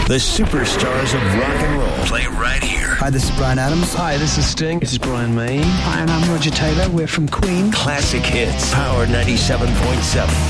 The superstars of rock and roll play right here. Hi, this is Bryan Adams. Hi, this is Sting. This is Brian May. Hi, and I'm Roger Taylor. We're from Queen. Classic hits. Power 97.7.